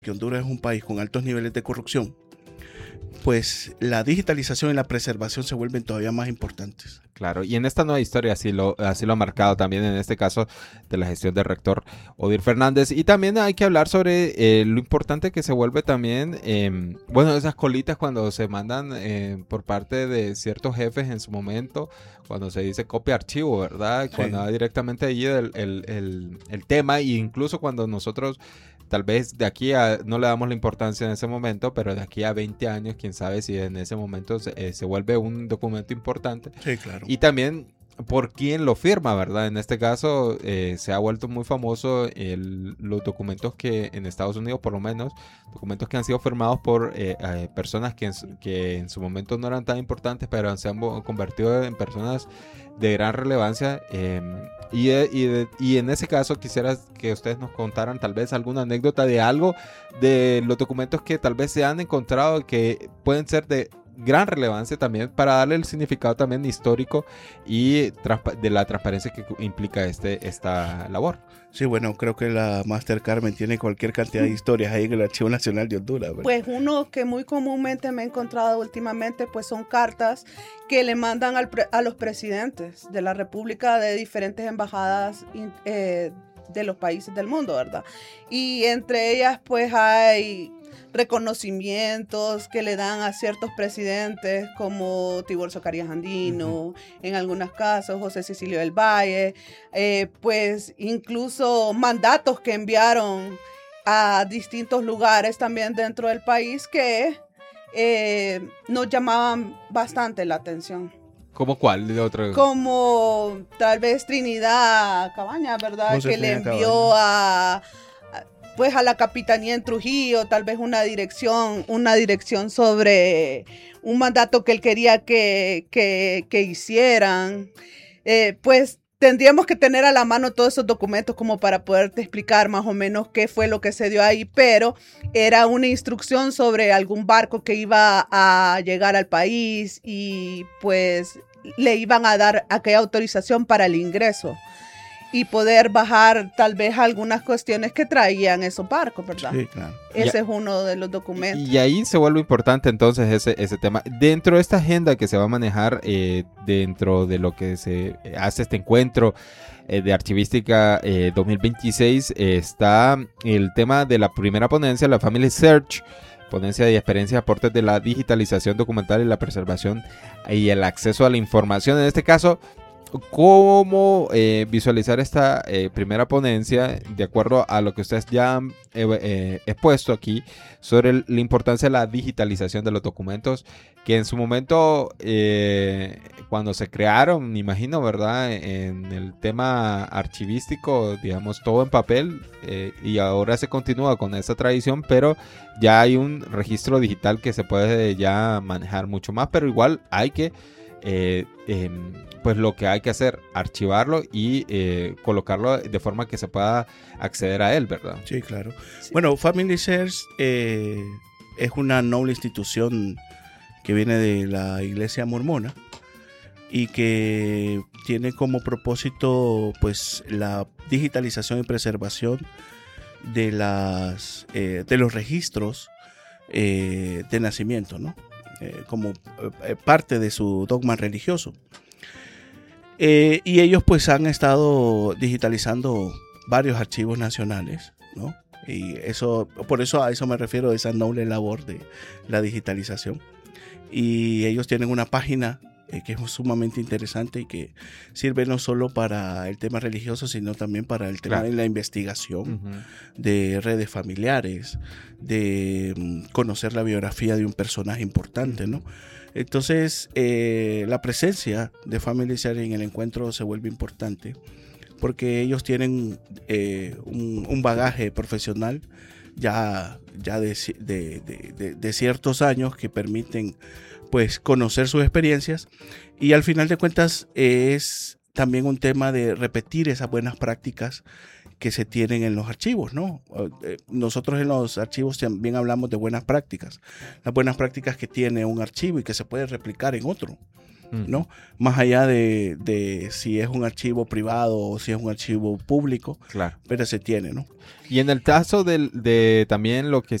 que Honduras es un país con altos niveles de corrupción, pues la digitalización y la preservación se vuelven todavía más importantes. Claro, y en esta nueva historia así lo ha marcado también en este caso de la gestión del rector Odir Fernández. Y también hay que hablar sobre lo importante que se vuelve también, esas colitas cuando se mandan por parte de ciertos jefes en su momento, cuando se dice copia archivo, ¿verdad? Sí. Cuando va directamente allí el tema, e incluso cuando nosotros tal vez de aquí no le damos la importancia en ese momento, pero de aquí a 20 años, quién sabe si en ese momento se vuelve un documento importante. Sí, claro. Y también por quién lo firma, ¿verdad? En este caso se ha vuelto muy famoso los documentos que en Estados Unidos, por lo menos, documentos que han sido firmados por personas que en su momento no eran tan importantes, pero se han convertido en personas de gran relevancia. Y en ese caso quisiera que ustedes nos contaran tal vez alguna anécdota de algo de los documentos que tal vez se han encontrado que pueden ser de gran relevancia también para darle el significado también histórico y de la transparencia que implica esta labor. Sí, bueno, creo que la Máster Carmen tiene cualquier cantidad de historias ahí en el Archivo Nacional de Honduras, ¿verdad? Pues uno que muy comúnmente me he encontrado últimamente, pues son cartas que le mandan a los presidentes de la República de diferentes embajadas de los países del mundo, ¿verdad? Y entre ellas pues hay reconocimientos que le dan a ciertos presidentes como Tiburcio Carías Andino, en algunos casos José Cecilio del Valle, pues incluso mandatos que enviaron a distintos lugares también dentro del país que nos llamaban bastante la atención. ¿Cómo cuál? De otro? Como tal vez Trinidad Cabañas, ¿verdad? José que le Trinidad envió Cabañas. Pues a la capitanía en Trujillo, tal vez una dirección sobre un mandato que él quería que hicieran. Pues tendríamos que tener a la mano todos esos documentos como para poderte explicar más o menos qué fue lo que se dio ahí, pero era una instrucción sobre algún barco que iba a llegar al país y pues le iban a dar aquella autorización para el ingreso y poder bajar tal vez algunas cuestiones que traían esos barcos, ¿verdad? Sí, claro. Ese es uno de los documentos. Y ahí se vuelve importante entonces ese tema. Dentro de esta agenda que se va a manejar, dentro de lo que se hace este encuentro de Archivística 2026, está el tema de la primera ponencia, la Family Search, ponencia de experiencias y aportes de la digitalización documental y la preservación y el acceso a la información. En este caso, ¿cómo visualizar esta primera ponencia de acuerdo a lo que ustedes ya han expuesto aquí sobre la importancia de la digitalización de los documentos que en su momento cuando se crearon, me imagino, ¿verdad? En el tema archivístico, digamos, todo en papel y ahora se continúa con esa tradición, pero ya hay un registro digital que se puede ya manejar mucho más, pero igual hay que pues lo que hay que hacer, archivarlo y colocarlo de forma que se pueda acceder a él, ¿verdad? Sí, claro. Sí. Bueno, Family Search es una noble institución que viene de la Iglesia Mormona y que tiene como propósito pues la digitalización y preservación de los registros de nacimiento, ¿no? Como parte de su dogma religioso. Y ellos pues han estado digitalizando varios archivos nacionales, ¿no? Y por eso a eso me refiero, a esa noble labor de la digitalización. Y ellos tienen una página que es sumamente interesante y que sirve no solo para el tema religioso, sino también para el tema de la investigación, de redes familiares, de conocer la biografía de un personaje importante, ¿no? Entonces, la presencia de Family Search en el encuentro se vuelve importante porque ellos tienen un bagaje profesional ya de ciertos años que permiten pues conocer sus experiencias, y al final de cuentas es también un tema de repetir esas buenas prácticas que se tienen en los archivos, ¿no? Nosotros en los archivos también hablamos de buenas prácticas, las buenas prácticas que tiene un archivo y que se puede replicar en otro, ¿no? Más allá de si es un archivo privado o si es un archivo público, Claro. pero se tiene, ¿no? Y en el caso de también lo que